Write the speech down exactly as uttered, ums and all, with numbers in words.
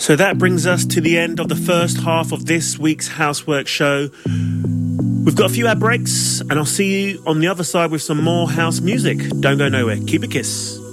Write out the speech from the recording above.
So that brings us to the end of the first half of this week's Housework show. We've got a few ad breaks, and I'll see you on the other side with some more house music. Don't go nowhere. Keep a kiss.